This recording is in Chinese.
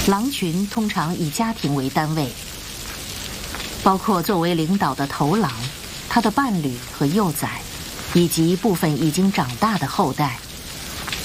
狼群通常以家庭为单位，包括作为领导的头狼、他的伴侣和幼崽，以及部分已经长大的后代。